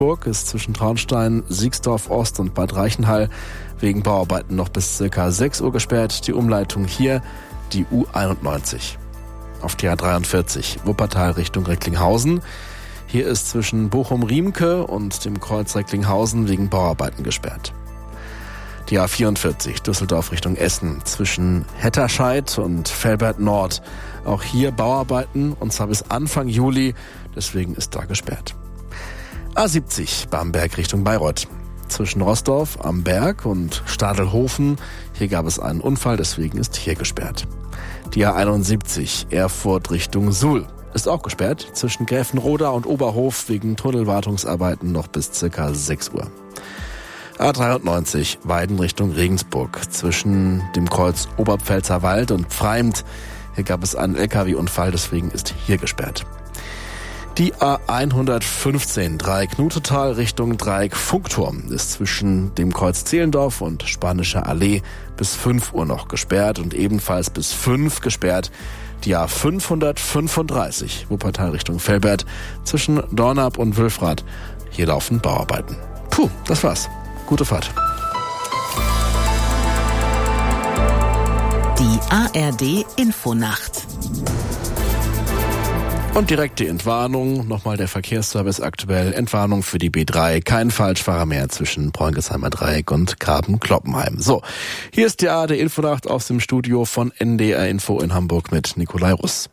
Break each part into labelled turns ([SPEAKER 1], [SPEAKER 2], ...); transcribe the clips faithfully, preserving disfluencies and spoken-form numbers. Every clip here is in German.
[SPEAKER 1] ist zwischen Traunstein, Siegsdorf Ost und Bad Reichenhall wegen Bauarbeiten noch bis circa sechs Uhr gesperrt. Die Umleitung hier die U einundneunzig. Auf die A dreiundvierzig Wuppertal Richtung Recklinghausen. Hier ist zwischen Bochum-Riemke und dem Kreuz Recklinghausen wegen Bauarbeiten gesperrt. Die A vierundvierzig Düsseldorf Richtung Essen zwischen Hetterscheid und Velbert Nord. Auch hier Bauarbeiten und zwar bis Anfang Juli, deswegen ist da gesperrt. A siebzig Bamberg Richtung Bayreuth. Zwischen Rossdorf am Berg und Stadelhofen. Hier gab es einen Unfall, deswegen ist hier gesperrt. Die A einundsiebzig Erfurt Richtung Suhl ist auch gesperrt. Zwischen Gräfenroda und Oberhof wegen Tunnelwartungsarbeiten noch bis circa sechs Uhr. A dreiundneunzig Weiden Richtung Regensburg. Zwischen dem Kreuz Oberpfälzer Wald und Pfreimt. Hier gab es einen L K W-Unfall, deswegen ist hier gesperrt. Die A hundertfünfzehn Dreieck-Nutetal Richtung Dreieck-Funkturm ist zwischen dem Kreuz Zehlendorf und Spanischer Allee bis fünf Uhr noch gesperrt und ebenfalls bis fünf gesperrt die A fünfhundertfünfunddreißig Wuppertal Richtung Velbert zwischen Dornap und Wülfrath. Hier laufen Bauarbeiten. Puh, das war's. Gute Fahrt.
[SPEAKER 2] Die A R D Infonacht.
[SPEAKER 1] Und direkt die Entwarnung, nochmal der Verkehrsservice aktuell, Entwarnung für die B drei, kein Falschfahrer mehr zwischen Bräunkesheimer Dreieck und Graben-Kloppenheim. So, hier ist die A R D Infonacht aus dem Studio von N D R Info in Hamburg mit Nikolai Russ.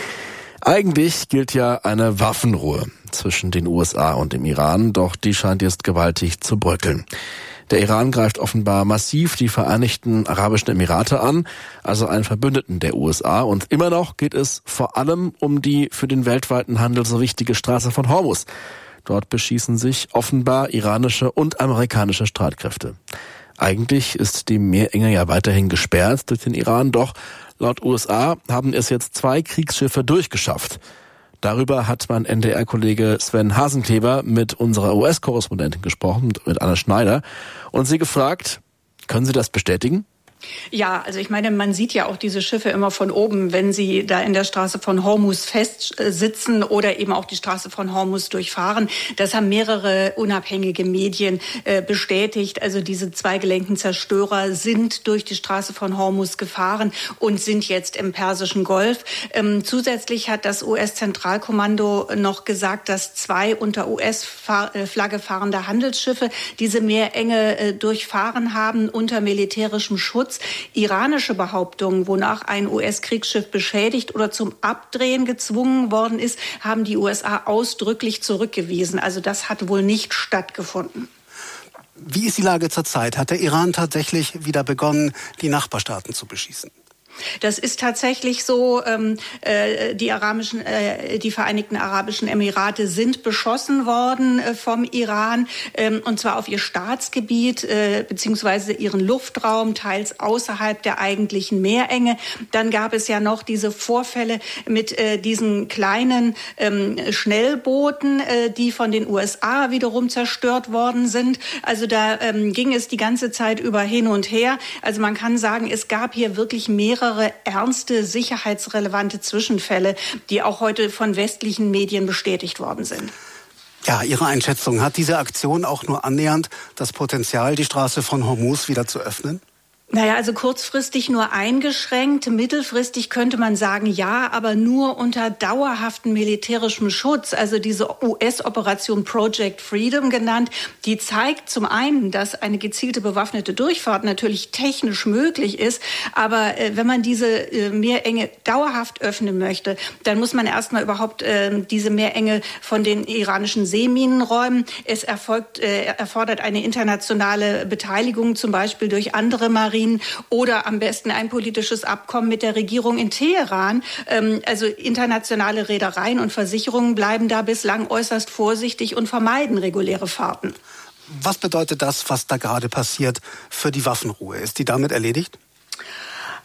[SPEAKER 1] Eigentlich gilt ja eine Waffenruhe zwischen den U S A und dem Iran, doch die scheint jetzt gewaltig zu bröckeln. Der Iran greift offenbar massiv die Vereinigten Arabischen Emirate an, also einen Verbündeten der U S A. Und immer noch geht es vor allem um die für den weltweiten Handel so wichtige Straße von Hormuz. Dort beschießen sich offenbar iranische und amerikanische Streitkräfte. Eigentlich ist die Meerenge ja weiterhin gesperrt durch den Iran, doch laut U S A haben es jetzt zwei Kriegsschiffe durchgeschafft. Darüber hat mein N D R-Kollege Sven Hasenkleber mit unserer U S-Korrespondentin gesprochen, mit Anne Schneider, und sie gefragt, können Sie das bestätigen?
[SPEAKER 3] Ja, also ich meine, man sieht ja auch diese Schiffe immer von oben, wenn sie da in der Straße von Hormuz festsitzen oder eben auch die Straße von Hormuz durchfahren. Das haben mehrere unabhängige Medien äh, bestätigt. Also diese zweigelenkten Zerstörer sind durch die Straße von Hormuz gefahren und sind jetzt im Persischen Golf. Ähm, zusätzlich hat das U S-Zentralkommando noch gesagt, dass zwei unter U S-Flagge fahrende Handelsschiffe diese Meerenge äh, durchfahren haben unter militärischem Schutz. Iranische Behauptungen, wonach ein U S-Kriegsschiff beschädigt oder zum Abdrehen gezwungen worden ist, haben die U S A ausdrücklich zurückgewiesen. Also das hat wohl nicht stattgefunden.
[SPEAKER 4] Wie ist die Lage zurzeit? Hat der Iran tatsächlich wieder begonnen, die Nachbarstaaten zu beschießen?
[SPEAKER 3] Das ist tatsächlich so. Ähm, äh, die arabischen, äh, die Vereinigten Arabischen Emirate sind beschossen worden äh, vom Iran, ähm, und zwar auf ihr Staatsgebiet äh, beziehungsweise ihren Luftraum, teils außerhalb der eigentlichen Meerenge. Dann gab es ja noch diese Vorfälle mit äh, diesen kleinen ähm, Schnellbooten, äh, die von den U S A wiederum zerstört worden sind. Also da ähm, ging es die ganze Zeit über hin und her. Also man kann sagen, es gab hier wirklich mehrere ernste, sicherheitsrelevante Zwischenfälle, die auch heute von westlichen Medien bestätigt worden sind.
[SPEAKER 4] Ja, Ihre Einschätzung, hat diese Aktion auch nur annähernd das Potenzial, die Straße von Hormuz wieder zu öffnen?
[SPEAKER 3] Naja, also kurzfristig nur eingeschränkt, mittelfristig könnte man sagen, ja, aber nur unter dauerhaftem militärischem Schutz. Also diese U S-Operation Project Freedom genannt, die zeigt zum einen, dass eine gezielte bewaffnete Durchfahrt natürlich technisch möglich ist, aber äh, wenn man diese äh, Meerenge dauerhaft öffnen möchte, dann muss man erstmal überhaupt äh, diese Meerenge von den iranischen Seeminen räumen. Es erfolgt, äh, erfordert eine internationale Beteiligung, zum Beispiel durch andere Marinen, oder am besten ein politisches Abkommen mit der Regierung in Teheran. Also internationale Reedereien und Versicherungen bleiben da bislang äußerst vorsichtig und vermeiden reguläre Fahrten.
[SPEAKER 4] Was bedeutet das, was da gerade passiert, für die Waffenruhe? Ist die damit erledigt?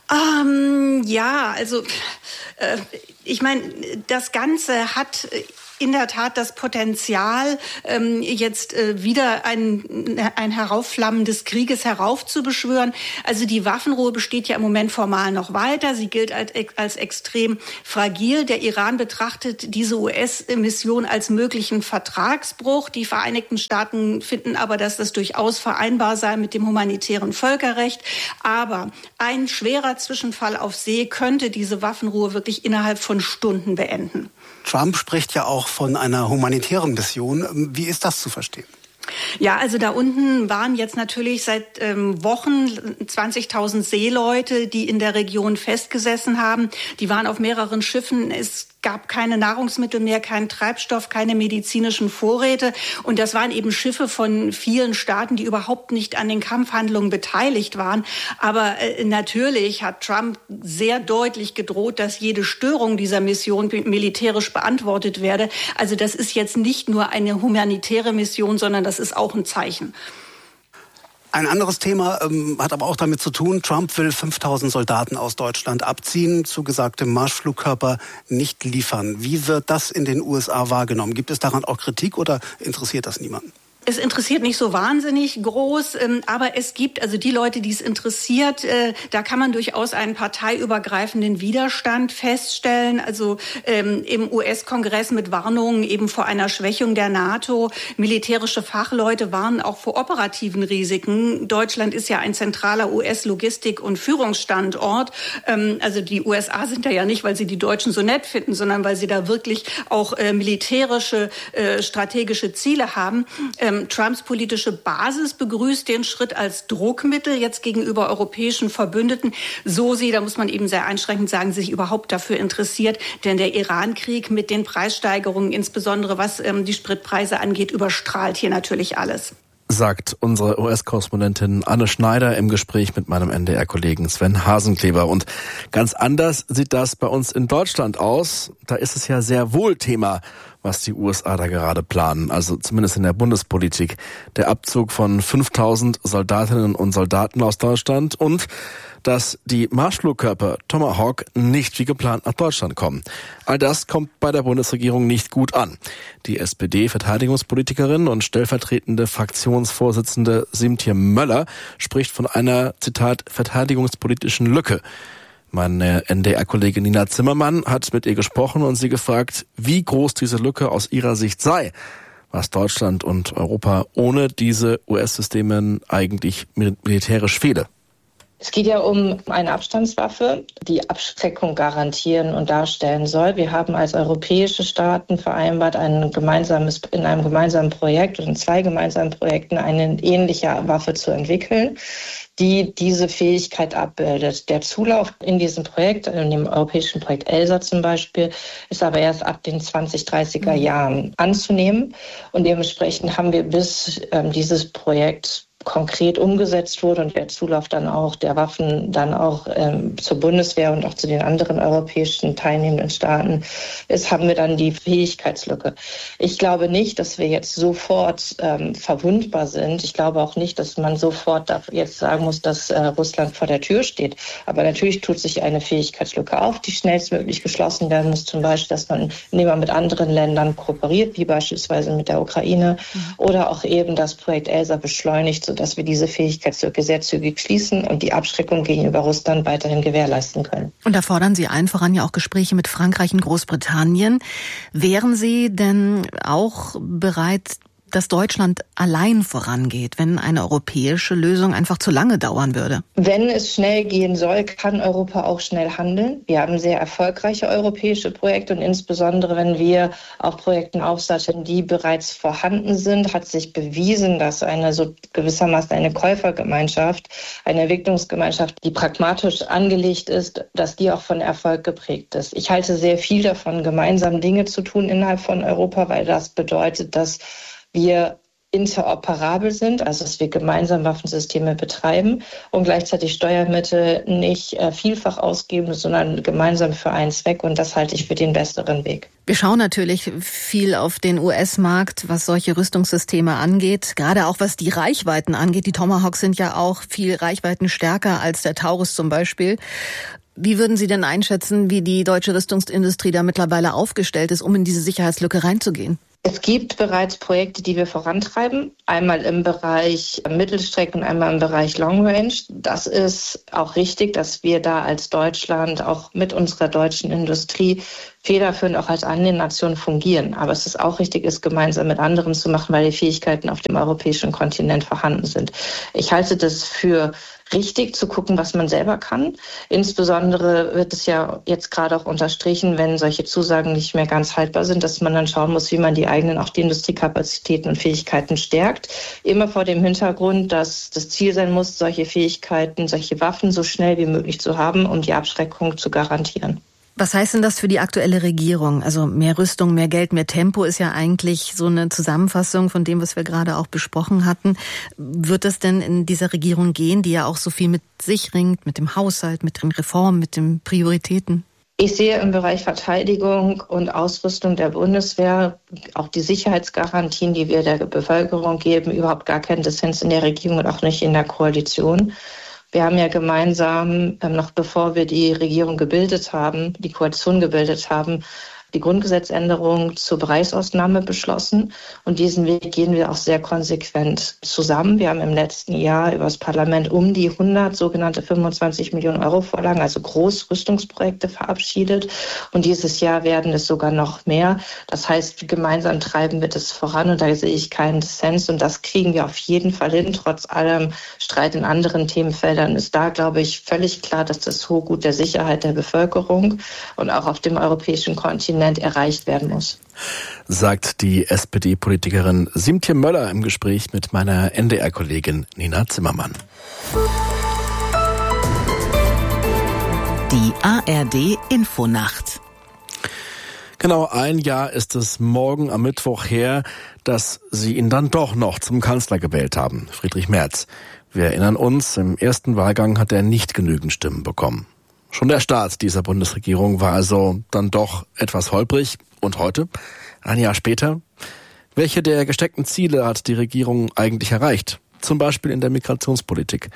[SPEAKER 3] Ähm, ja, also äh, ich meine, das Ganze hat in der Tat das Potenzial, ähm, jetzt äh, wieder ein, ein Heraufflammen des Krieges heraufzubeschwören. Also die Waffenruhe besteht ja im Moment formal noch weiter. Sie gilt als, als extrem fragil. Der Iran betrachtet diese U S-Mission als möglichen Vertragsbruch. Die Vereinigten Staaten finden aber, dass das durchaus vereinbar sei mit dem humanitären Völkerrecht. Aber ein schwerer Zwischenfall auf See könnte diese Waffenruhe wirklich innerhalb von Stunden beenden.
[SPEAKER 4] Trump spricht ja auch von einer humanitären Mission. Wie ist das zu verstehen?
[SPEAKER 3] Ja, also da unten waren jetzt natürlich seit ähm, Wochen zwanzigtausend Seeleute, die in der Region festgesessen haben. Die waren auf mehreren Schiffen. Es gab keine Nahrungsmittel mehr, keinen Treibstoff, keine medizinischen Vorräte. Und das waren eben Schiffe von vielen Staaten, die überhaupt nicht an den Kampfhandlungen beteiligt waren. Aber äh, natürlich hat Trump sehr deutlich gedroht, dass jede Störung dieser Mission militärisch beantwortet werde. Also das ist jetzt nicht nur eine humanitäre Mission, sondern das ist auch ein Zeichen.
[SPEAKER 4] Ein anderes Thema ähm, hat aber auch damit zu tun, Trump will fünftausend Soldaten aus Deutschland abziehen, zugesagte Marschflugkörper nicht liefern. Wie wird das in den U S A wahrgenommen? Gibt es daran auch Kritik oder interessiert das niemanden?
[SPEAKER 3] Es interessiert nicht so wahnsinnig groß, aber es gibt, also die Leute, die es interessiert, da kann man durchaus einen parteiübergreifenden Widerstand feststellen. Also ähm, im U S-Kongress mit Warnungen eben vor einer Schwächung der NATO. Militärische Fachleute warnen auch vor operativen Risiken. Deutschland ist ja ein zentraler U S-Logistik- und Führungsstandort. Ähm, also die U S A sind da ja nicht, weil sie die Deutschen so nett finden, sondern weil sie da wirklich auch äh, militärische, äh, strategische Ziele haben. Ähm, Trumps politische Basis begrüßt den Schritt als Druckmittel jetzt gegenüber europäischen Verbündeten, so sie, da muss man eben sehr einschränkend sagen, sich überhaupt dafür interessiert. Denn der Iran-Krieg mit den Preissteigerungen, insbesondere was ähm, die Spritpreise angeht, überstrahlt hier natürlich alles.
[SPEAKER 1] Sagt unsere U S-Korrespondentin Anne Schneider im Gespräch mit meinem N D R-Kollegen Sven Hasenkleber. Und ganz anders sieht das bei uns in Deutschland aus. Da ist es ja sehr wohl Thema, was die U S A da gerade planen, also zumindest in der Bundespolitik. Der Abzug von fünftausend Soldatinnen und Soldaten aus Deutschland und dass die Marschflugkörper Tomahawk nicht wie geplant nach Deutschland kommen. All das kommt bei der Bundesregierung nicht gut an. Die S P D-Verteidigungspolitikerin und stellvertretende Fraktionsvorsitzende Simtje Möller spricht von einer, Zitat, verteidigungspolitischen Lücke. Meine N D R-Kollegin Nina Zimmermann hat mit ihr gesprochen und sie gefragt, wie groß diese Lücke aus ihrer Sicht sei, was Deutschland und Europa ohne diese U S-Systeme eigentlich militärisch fehle.
[SPEAKER 5] Es geht ja um eine Abstandswaffe, die Abschreckung garantieren und darstellen soll. Wir haben als europäische Staaten vereinbart, ein gemeinsames, in einem gemeinsamen Projekt oder in zwei gemeinsamen Projekten eine ähnliche Waffe zu entwickeln, die diese Fähigkeit abbildet. Der Zulauf in diesem Projekt, in dem europäischen Projekt ELSA zum Beispiel, ist aber erst ab den zwanzig dreißiger Jahren anzunehmen. Und dementsprechend haben wir bis ähm, dieses Projekt konkret umgesetzt wurde und der Zulauf dann auch der Waffen dann auch ähm, zur Bundeswehr und auch zu den anderen europäischen teilnehmenden Staaten ist, haben wir dann die Fähigkeitslücke. Ich glaube nicht, dass wir jetzt sofort ähm, verwundbar sind. Ich glaube auch nicht, dass man sofort jetzt sagen muss, dass äh, Russland vor der Tür steht. Aber natürlich tut sich eine Fähigkeitslücke auf, die schnellstmöglich geschlossen werden muss. Zum Beispiel, dass man, indem man mit anderen Ländern kooperiert, wie beispielsweise mit der Ukraine, mhm. oder auch eben das Projekt ELSA beschleunigt, sodass wir diese Fähigkeitslücke sehr zügig schließen und die Abschreckung gegenüber Russland weiterhin gewährleisten können.
[SPEAKER 2] Und da fordern Sie allen voran ja auch Gespräche mit Frankreich und Großbritannien. Wären Sie denn auch bereit, dass Deutschland allein vorangeht, wenn eine europäische Lösung einfach zu lange dauern würde?
[SPEAKER 5] Wenn es schnell gehen soll, kann Europa auch schnell handeln. Wir haben sehr erfolgreiche europäische Projekte und insbesondere, wenn wir auf Projekten aufsatteln, die bereits vorhanden sind, hat sich bewiesen, dass eine so gewissermaßen eine Käufergemeinschaft, eine Entwicklungsgemeinschaft, die pragmatisch angelegt ist, dass die auch von Erfolg geprägt ist. Ich halte sehr viel davon, gemeinsam Dinge zu tun innerhalb von Europa, weil das bedeutet, dass wir interoperabel sind, also dass wir gemeinsam Waffensysteme betreiben und gleichzeitig Steuermittel nicht äh, vielfach ausgeben, sondern gemeinsam für einen Zweck, und das halte ich für den besseren Weg.
[SPEAKER 2] Wir schauen natürlich viel auf den U S-Markt, was solche Rüstungssysteme angeht, gerade auch was die Reichweiten angeht. Die Tomahawks sind ja auch viel reichweitenstärker als der Taurus zum Beispiel. Wie würden Sie denn einschätzen, wie die deutsche Rüstungsindustrie da mittlerweile aufgestellt ist, um in diese Sicherheitslücke reinzugehen?
[SPEAKER 5] Es gibt bereits Projekte, die wir vorantreiben, einmal im Bereich Mittelstrecke und einmal im Bereich Long Range. Das ist auch richtig, dass wir da als Deutschland auch mit unserer deutschen Industrie federführend auch als Annähernation fungieren. Aber es ist auch richtig, es gemeinsam mit anderen zu machen, weil die Fähigkeiten auf dem europäischen Kontinent vorhanden sind. Ich halte das für richtig, zu gucken, was man selber kann. Insbesondere wird es ja jetzt gerade auch unterstrichen, wenn solche Zusagen nicht mehr ganz haltbar sind, dass man dann schauen muss, wie man die eigenen, auch die Industriekapazitäten und Fähigkeiten stärkt. Immer vor dem Hintergrund, dass das Ziel sein muss, solche Fähigkeiten, solche Waffen so schnell wie möglich zu haben, um die Abschreckung zu garantieren.
[SPEAKER 2] Was heißt denn das für die aktuelle Regierung? Also mehr Rüstung, mehr Geld, mehr Tempo ist ja eigentlich so eine Zusammenfassung von dem, was wir gerade auch besprochen hatten. Wird das denn in dieser Regierung gehen, die ja auch so viel mit sich ringt, mit dem Haushalt, mit den Reformen, mit den Prioritäten?
[SPEAKER 5] Ich sehe im Bereich Verteidigung und Ausrüstung der Bundeswehr auch die Sicherheitsgarantien, die wir der Bevölkerung geben, überhaupt gar keinen Dissens in der Regierung und auch nicht in der Koalition. Wir haben ja gemeinsam, noch bevor wir die Regierung gebildet haben, die Koalition gebildet haben, die Grundgesetzänderung zur Bereichsausnahme beschlossen. Und diesen Weg gehen wir auch sehr konsequent zusammen. Wir haben im letzten Jahr über das Parlament um die hundert sogenannte fünfundzwanzig Millionen Euro Vorlagen, also Großrüstungsprojekte verabschiedet. Und dieses Jahr werden es sogar noch mehr. Das heißt, gemeinsam treiben wir das voran und da sehe ich keinen Dissens. Und das kriegen wir auf jeden Fall hin. Trotz allem Streit in anderen Themenfeldern ist da, glaube ich, völlig klar, dass das Hochgut der Sicherheit der Bevölkerung und auch auf dem europäischen Kontinent erreicht werden muss.
[SPEAKER 1] Sagt die S P D-Politikerin Siemtje Möller im Gespräch mit meiner N D R-Kollegin Nina Zimmermann.
[SPEAKER 6] Die A R D-Infonacht.
[SPEAKER 1] Genau ein Jahr ist es morgen am Mittwoch her, dass Sie ihn dann doch noch zum Kanzler gewählt haben, Friedrich Merz. Wir erinnern uns, im ersten Wahlgang hat er nicht genügend Stimmen bekommen. Schon der Start dieser Bundesregierung war also dann doch etwas holprig. Und heute, ein Jahr später, welche der gesteckten Ziele hat die Regierung eigentlich erreicht? Zum Beispiel in der Migrationspolitik.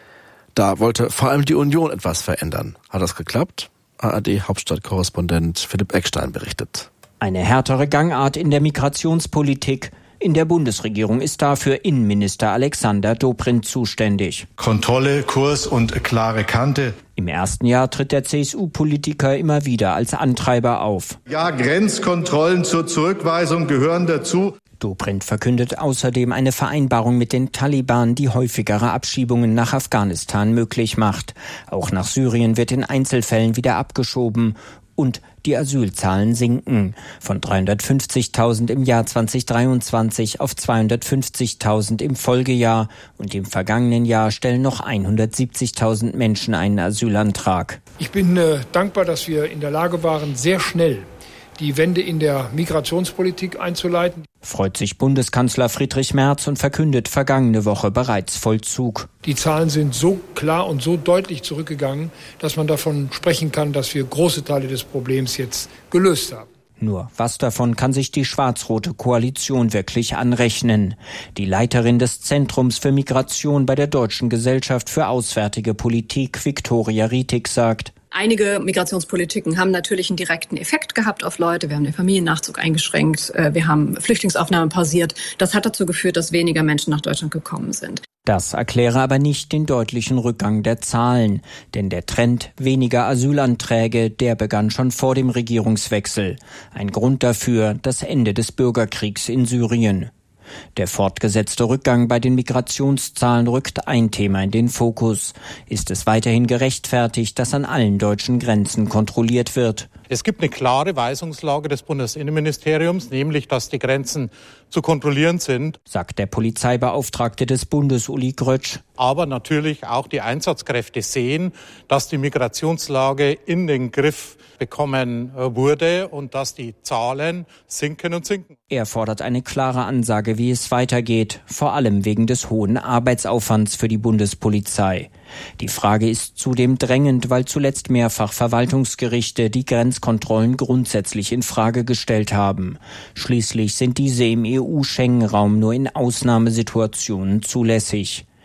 [SPEAKER 1] Da wollte vor allem die Union etwas verändern. Hat das geklappt? A R D-Hauptstadtkorrespondent Philipp Eckstein berichtet.
[SPEAKER 7] Eine härtere Gangart in der Migrationspolitik. In der Bundesregierung ist dafür Innenminister Alexander Dobrindt zuständig.
[SPEAKER 8] Kontrolle, Kurs und klare Kante.
[SPEAKER 7] Im ersten Jahr tritt der C S U-Politiker immer wieder als Antreiber auf.
[SPEAKER 8] Ja, Grenzkontrollen zur Zurückweisung gehören dazu.
[SPEAKER 7] Dobrindt verkündet außerdem eine Vereinbarung mit den Taliban, die häufigere Abschiebungen nach Afghanistan möglich macht. Auch nach Syrien wird in Einzelfällen wieder abgeschoben. Und die Asylzahlen sinken. Von dreihundertfünfzigtausend im Jahr zweitausenddreiundzwanzig auf zweihundertfünfzigtausend im Folgejahr. Und im vergangenen Jahr stellen noch hundertsiebzigtausend Menschen einen Asylantrag.
[SPEAKER 9] Ich bin äh, dankbar, dass wir in der Lage waren, sehr schnell die Wende in der Migrationspolitik einzuleiten.
[SPEAKER 7] Freut sich Bundeskanzler Friedrich Merz und verkündet vergangene Woche bereits Vollzug.
[SPEAKER 9] Die Zahlen sind so klar und so deutlich zurückgegangen, dass man davon sprechen kann, dass wir große Teile des Problems jetzt gelöst haben.
[SPEAKER 7] Nur was davon kann sich die schwarz-rote Koalition wirklich anrechnen? Die Leiterin des Zentrums für Migration bei der Deutschen Gesellschaft für Auswärtige Politik, Viktoria Rietig, sagt:
[SPEAKER 10] Einige Migrationspolitiken haben natürlich einen direkten Effekt gehabt auf Leute. Wir haben den Familiennachzug eingeschränkt, wir haben Flüchtlingsaufnahme pausiert. Das hat dazu geführt, dass weniger Menschen nach Deutschland gekommen sind.
[SPEAKER 7] Das erkläre aber nicht den deutlichen Rückgang der Zahlen. Denn der Trend weniger Asylanträge, der begann schon vor dem Regierungswechsel. Ein Grund dafür das Ende des Bürgerkriegs in Syrien. Der fortgesetzte Rückgang bei den Migrationszahlen rückt ein Thema in den Fokus. Ist es weiterhin gerechtfertigt, dass an allen deutschen Grenzen kontrolliert wird?
[SPEAKER 11] Es gibt eine klare Weisungslage des Bundesinnenministeriums, nämlich, dass die Grenzen zu kontrollieren sind,
[SPEAKER 7] sagt der Polizeibeauftragte des Bundes, Uli Grötsch.
[SPEAKER 11] Aber natürlich auch die Einsatzkräfte sehen, dass die Migrationslage in den Griff bekommen wurde und dass die Zahlen sinken und sinken.
[SPEAKER 7] Er fordert eine klare Ansage, wie es weitergeht, vor allem wegen des hohen Arbeitsaufwands für die Bundespolizei. Die Frage ist zudem drängend, weil zuletzt mehrfach Verwaltungsgerichte die Grenzkontrollen grundsätzlich in Frage gestellt haben. Schließlich sind diese im E U-Schengen-Raum nur in Ausnahmesituationen zulässig.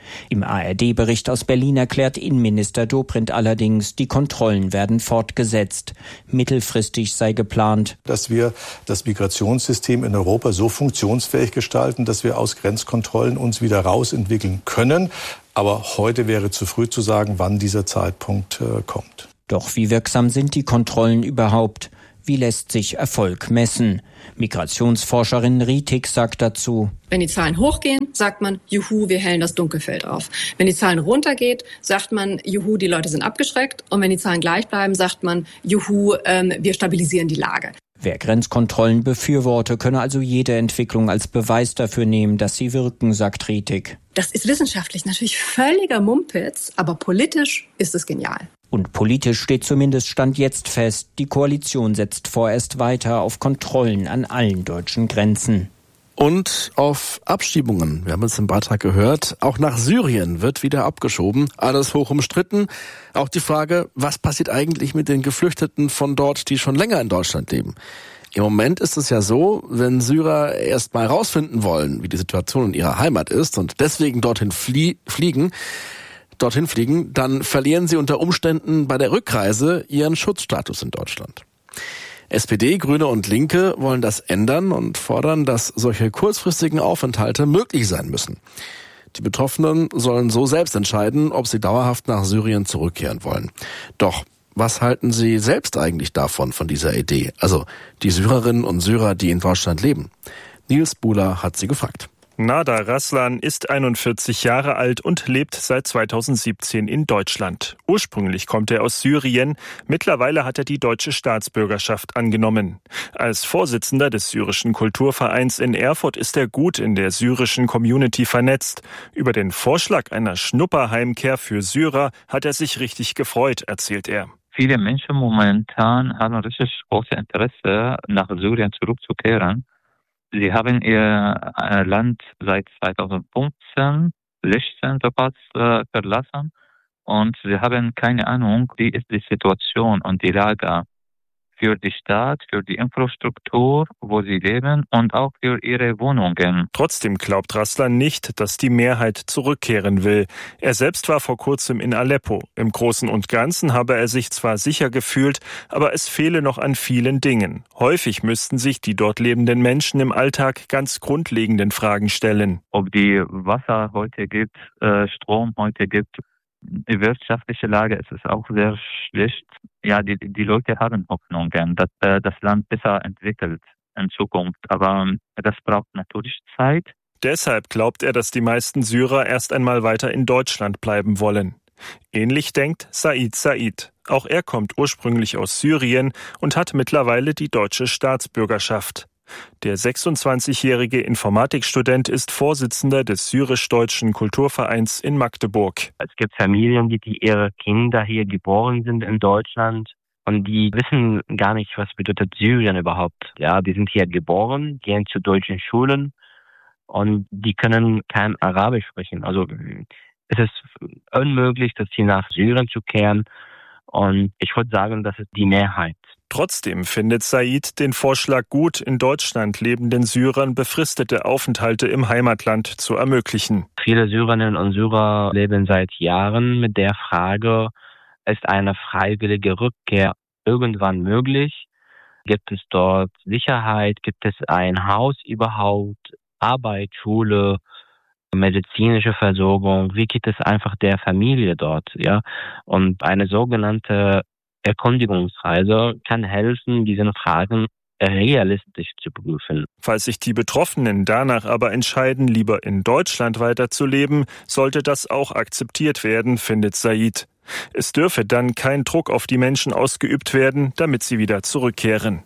[SPEAKER 7] Im A R D-Bericht aus Berlin erklärt Innenminister Dobrindt allerdings, die Kontrollen werden fortgesetzt. Mittelfristig sei geplant,
[SPEAKER 8] dass wir das Migrationssystem in Europa so funktionsfähig gestalten, dass wir aus Grenzkontrollen uns wieder rausentwickeln können. Aber heute wäre zu früh zu sagen, wann dieser Zeitpunkt äh, kommt.
[SPEAKER 7] Doch wie wirksam sind die Kontrollen überhaupt? Wie lässt sich Erfolg messen? Migrationsforscherin Rietig sagt dazu:
[SPEAKER 10] Wenn die Zahlen hochgehen, sagt man, juhu, wir hellen das Dunkelfeld auf. Wenn die Zahlen runtergeht, sagt man, juhu, die Leute sind abgeschreckt. Und wenn die Zahlen gleich bleiben, sagt man, juhu, ähm, wir stabilisieren die Lage.
[SPEAKER 7] Wer Grenzkontrollen befürworte, könne also jede Entwicklung als Beweis dafür nehmen, dass sie wirken, sagt Rietig.
[SPEAKER 10] Das ist wissenschaftlich natürlich völliger Mumpitz, aber politisch ist es genial.
[SPEAKER 7] Und politisch steht zumindest Stand jetzt fest, die Koalition setzt vorerst weiter auf Kontrollen an allen deutschen Grenzen.
[SPEAKER 1] Und auf Abschiebungen. Wir haben es im Beitrag gehört. Auch nach Syrien wird wieder abgeschoben. Alles hoch umstritten. Auch die Frage, was passiert eigentlich mit den Geflüchteten von dort, die schon länger in Deutschland leben? Im Moment ist es ja so, wenn Syrer erst mal herausfinden wollen, wie die Situation in ihrer Heimat ist und deswegen dorthin flie- fliegen, dorthin fliegen, dann verlieren sie unter Umständen bei der Rückreise ihren Schutzstatus in Deutschland. S P D, Grüne und Linke wollen das ändern und fordern, dass solche kurzfristigen Aufenthalte möglich sein müssen. Die Betroffenen sollen so selbst entscheiden, ob sie dauerhaft nach Syrien zurückkehren wollen. Doch was halten Sie selbst eigentlich davon, von dieser Idee? Also die Syrerinnen und Syrer, die in Deutschland leben. Nils Buhler hat sie gefragt.
[SPEAKER 12] Nada Raslan ist einundvierzig Jahre alt und lebt seit zweitausendsiebzehn in Deutschland. Ursprünglich kommt er aus Syrien, mittlerweile hat er die deutsche Staatsbürgerschaft angenommen. Als Vorsitzender des syrischen Kulturvereins in Erfurt ist er gut in der syrischen Community vernetzt. Über den Vorschlag einer Schnupperheimkehr für Syrer hat er sich richtig gefreut, erzählt er.
[SPEAKER 13] Viele Menschen momentan haben richtig großes Interesse, nach Syrien zurückzukehren. Sie haben ihr Land seit zweitausendfünfzehn, sechzehn sowas äh, verlassen und sie haben keine Ahnung, wie ist die Situation und die Lage für die Stadt, für die Infrastruktur, wo sie leben und auch für ihre Wohnungen.
[SPEAKER 12] Trotzdem glaubt Raslan nicht, dass die Mehrheit zurückkehren will. Er selbst war vor kurzem in Aleppo. Im Großen und Ganzen habe er sich zwar sicher gefühlt, aber es fehle noch an vielen Dingen. Häufig müssten sich die dort lebenden Menschen im Alltag ganz grundlegenden Fragen stellen.
[SPEAKER 13] Ob die Wasser heute gibt, äh, Strom heute gibt, die wirtschaftliche Lage ist es auch sehr schlecht. Ja, die, die Leute haben Hoffnungen, dass äh, das Land besser entwickelt in Zukunft. Aber das braucht natürlich Zeit.
[SPEAKER 12] Deshalb glaubt er, dass die meisten Syrer erst einmal weiter in Deutschland bleiben wollen. Ähnlich denkt Said Said. Auch er kommt ursprünglich aus Syrien und hat mittlerweile die deutsche Staatsbürgerschaft. Der sechsundzwanzigjährige Informatikstudent ist Vorsitzender des syrisch-deutschen Kulturvereins in Magdeburg.
[SPEAKER 14] Es gibt Familien, die, die ihre Kinder hier geboren sind in Deutschland und die wissen gar nicht, was bedeutet Syrien überhaupt. Ja, die sind hier geboren, gehen zu deutschen Schulen und die können kein Arabisch sprechen. Also es ist unmöglich, dass sie nach Syrien zu kehren. Und ich würde sagen, das ist die Mehrheit.
[SPEAKER 12] Trotzdem findet Said den Vorschlag gut, in Deutschland lebenden Syrern befristete Aufenthalte im Heimatland zu ermöglichen.
[SPEAKER 14] Viele Syrerinnen und Syrer leben seit Jahren mit der Frage, ist eine freiwillige Rückkehr irgendwann möglich? Gibt es dort Sicherheit? Gibt es ein Haus überhaupt? Arbeit, Schule, medizinische Versorgung? Wie geht es einfach der Familie dort? Ja, und eine sogenannte Erkundigungsreise kann helfen, diese Fragen realistisch zu prüfen.
[SPEAKER 12] Falls sich die Betroffenen danach aber entscheiden, lieber in Deutschland weiterzuleben, sollte das auch akzeptiert werden, findet Said. Es dürfe dann kein Druck auf die Menschen ausgeübt werden, damit sie wieder zurückkehren.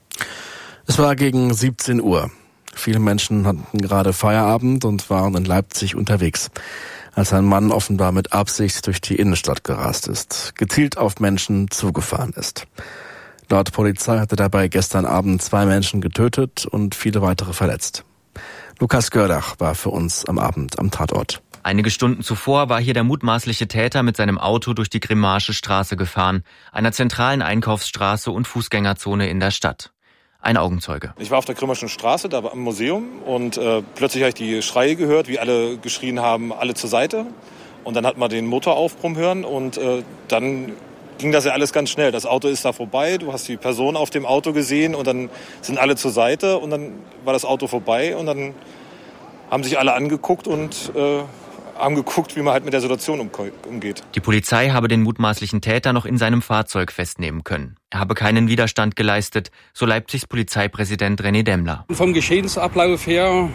[SPEAKER 1] Es war gegen siebzehn Uhr. Viele Menschen hatten gerade Feierabend und waren in Leipzig unterwegs, als ein Mann offenbar mit Absicht durch die Innenstadt gerast ist, gezielt auf Menschen zugefahren ist. Laut Polizei hatte dabei gestern Abend zwei Menschen getötet und viele weitere verletzt. Lukas Gördach war für uns am Abend am Tatort.
[SPEAKER 15] Einige Stunden zuvor war hier der mutmaßliche Täter mit seinem Auto durch die Grimmaische Straße gefahren, einer zentralen Einkaufsstraße und Fußgängerzone in der Stadt. Ein Augenzeuge.
[SPEAKER 16] Ich war auf der Grimmerschen Straße, da war im Museum und äh, plötzlich habe ich die Schreie gehört, wie alle geschrien haben, alle zur Seite. Und dann hat man den Motor aufbrummen hören und äh, dann ging das ja alles ganz schnell. Das Auto ist da vorbei, du hast die Person auf dem Auto gesehen und dann sind alle zur Seite und dann war das Auto vorbei und dann haben sich alle angeguckt und äh, haben geguckt, wie man halt mit der Situation umgeht.
[SPEAKER 15] Die Polizei habe den mutmaßlichen Täter noch in seinem Fahrzeug festnehmen können. Er habe keinen Widerstand geleistet, so Leipzigs Polizeipräsident René Demmler.
[SPEAKER 17] Vom Geschehensablauf her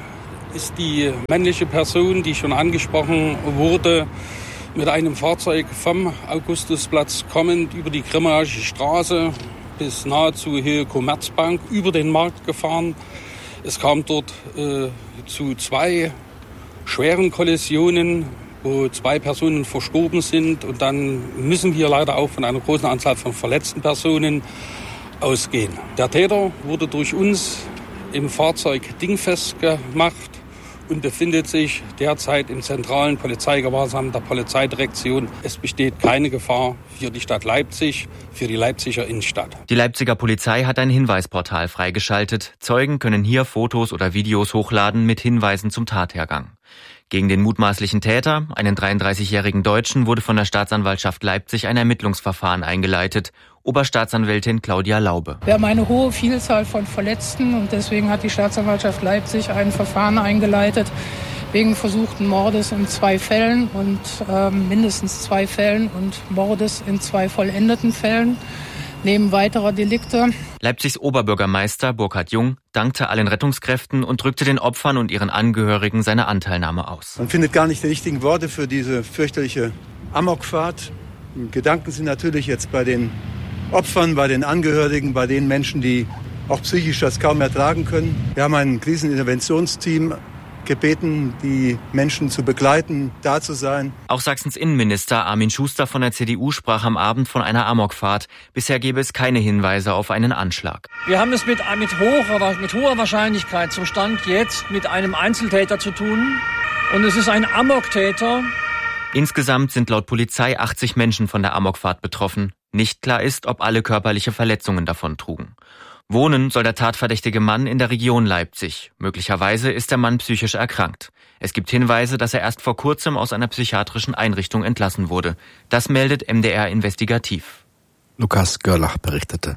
[SPEAKER 17] ist die männliche Person, die schon angesprochen wurde, mit einem Fahrzeug vom Augustusplatz kommend über die Grimmaische Straße bis nahezu Höhe Commerzbank über den Markt gefahren. Es kam dort äh, zu zwei schweren Kollisionen, wo zwei Personen verstorben sind. Und dann müssen wir leider auch von einer großen Anzahl von verletzten Personen ausgehen. Der Täter wurde durch uns im Fahrzeug dingfest gemacht und befindet sich derzeit im zentralen Polizeigewahrsam der Polizeidirektion. Es besteht keine Gefahr für die Stadt Leipzig, für die Leipziger Innenstadt.
[SPEAKER 15] Die Leipziger Polizei hat ein Hinweisportal freigeschaltet. Zeugen können hier Fotos oder Videos hochladen mit Hinweisen zum Tathergang. Gegen den mutmaßlichen Täter, einen dreiunddreißigjährigen Deutschen, wurde von der Staatsanwaltschaft Leipzig ein Ermittlungsverfahren eingeleitet. Oberstaatsanwältin Claudia Laube.
[SPEAKER 18] Wir haben eine hohe Vielzahl von Verletzten und deswegen hat die Staatsanwaltschaft Leipzig ein Verfahren eingeleitet wegen versuchten Mordes in zwei Fällen und äh, mindestens zwei Fällen und Mordes in zwei vollendeten Fällen. Neben weiterer Delikte.
[SPEAKER 15] Leipzigs Oberbürgermeister Burkhard Jung dankte allen Rettungskräften und drückte den Opfern und ihren Angehörigen seine Anteilnahme aus.
[SPEAKER 19] Man findet gar nicht die richtigen Worte für diese fürchterliche Amokfahrt. Gedanken sind natürlich jetzt bei den Opfern, bei den Angehörigen, bei den Menschen, die auch psychisch das kaum ertragen können. Wir haben ein Kriseninterventionsteam gebeten, die Menschen zu begleiten, da zu sein.
[SPEAKER 15] Auch Sachsens Innenminister Armin Schuster von der C D U sprach am Abend von einer Amokfahrt. Bisher gäbe es keine Hinweise auf einen Anschlag.
[SPEAKER 20] Wir haben es mit, mit, hoher, mit hoher Wahrscheinlichkeit zum Stand jetzt mit einem Einzeltäter zu tun. Und es ist ein Amoktäter.
[SPEAKER 15] Insgesamt sind laut Polizei achtzig Menschen von der Amokfahrt betroffen. Nicht klar ist, ob alle körperliche Verletzungen davon trugen. Wohnen soll der tatverdächtige Mann in der Region Leipzig. Möglicherweise ist der Mann psychisch erkrankt. Es gibt Hinweise, dass er erst vor kurzem aus einer psychiatrischen Einrichtung entlassen wurde. Das meldet M D R Investigativ.
[SPEAKER 1] Lukas Görlach berichtete.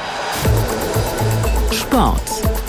[SPEAKER 6] Sport.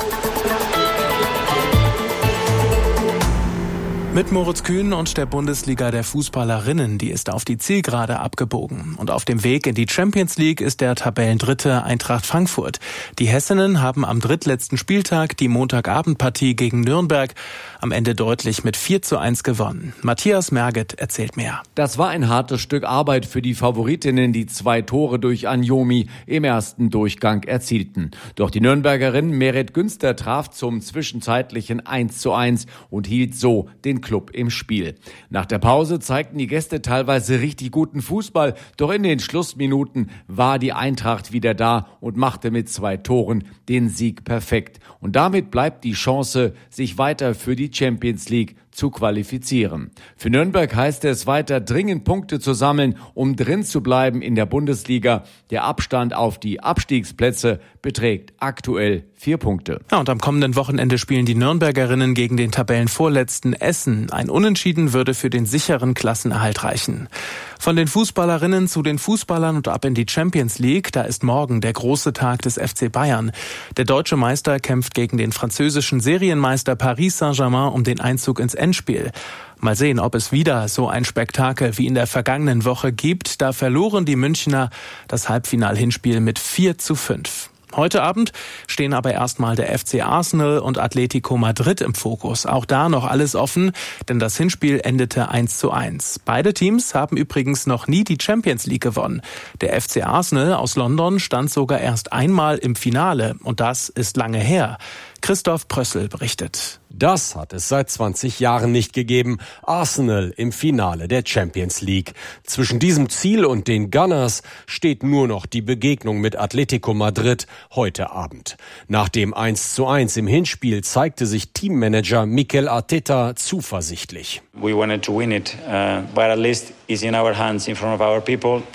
[SPEAKER 21] Mit Moritz Kühn und der Bundesliga der Fußballerinnen, die ist auf die Zielgerade abgebogen. Und auf dem Weg in die Champions League ist der Tabellendritte Eintracht Frankfurt. Die Hessinnen haben am drittletzten Spieltag die Montagabendpartie gegen Nürnberg am Ende deutlich mit vier zu eins gewonnen. Matthias Merget erzählt mehr.
[SPEAKER 22] Das war ein hartes Stück Arbeit für die Favoritinnen, die zwei Tore durch Anjomi im ersten Durchgang erzielten. Doch die Nürnbergerin Meret Günster traf zum zwischenzeitlichen eins zu eins und hielt so den Club im Spiel. Nach der Pause zeigten die Gäste teilweise richtig guten Fußball, doch in den Schlussminuten war die Eintracht wieder da und machte mit zwei Toren den Sieg perfekt. Und damit bleibt die Chance, sich weiter für die Champions League zu qualifizieren. Für Nürnberg heißt es weiter dringend Punkte zu sammeln, um drin zu bleiben in der Bundesliga. Der Abstand auf die Abstiegsplätze beträgt aktuell vier Punkte.
[SPEAKER 21] Ja, und am kommenden Wochenende spielen die Nürnbergerinnen gegen den Tabellenvorletzten Essen. Ein Unentschieden würde für den sicheren Klassenerhalt reichen. Von den Fußballerinnen zu den Fußballern und ab in die Champions League. Da ist morgen der große Tag des F C Bayern. Der deutsche Meister kämpft gegen den französischen Serienmeister Paris Saint-Germain um den Einzug ins Endspiel. Mal sehen, ob es wieder so ein Spektakel wie in der vergangenen Woche gibt. Da verloren die Münchner das Halbfinal-Hinspiel mit vier zu fünf. Heute Abend stehen aber erstmal der F C Arsenal und Atletico Madrid im Fokus. Auch da noch alles offen, denn das Hinspiel endete eins zu eins. Beide Teams haben übrigens noch nie die Champions League gewonnen. Der F C Arsenal aus London stand sogar erst einmal im Finale und das ist lange her. Christoph Prössel berichtet.
[SPEAKER 23] Das hat es seit zwanzig Jahren nicht gegeben. Arsenal im Finale der Champions League. Zwischen diesem Ziel und den Gunners steht nur noch die Begegnung mit Atletico Madrid heute Abend. Nach dem eins zu eins im Hinspiel zeigte sich Teammanager Mikel Arteta zuversichtlich.
[SPEAKER 24] We wanted to win it, uh, but at least it's in our hands, in front of our people.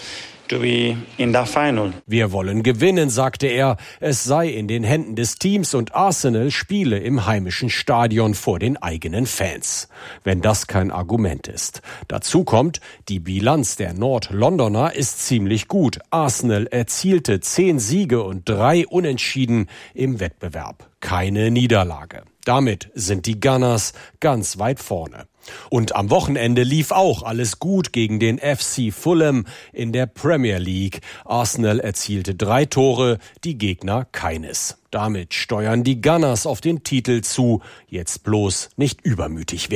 [SPEAKER 23] to be in the final. Wir wollen gewinnen, sagte er. Es sei in den Händen des Teams und Arsenal spiele im heimischen Stadion vor den eigenen Fans. Wenn das kein Argument ist. Dazu kommt, die Bilanz der Nord-Londoner ist ziemlich gut. Arsenal erzielte zehn Siege und drei Unentschieden im Wettbewerb. Keine Niederlage. Damit sind die Gunners ganz weit vorne. Und am Wochenende lief auch alles gut gegen den F C Fulham in der Premier League. Arsenal erzielte drei Tore, die Gegner keines. Damit steuern die Gunners auf den Titel zu. Jetzt bloß nicht übermütig werden.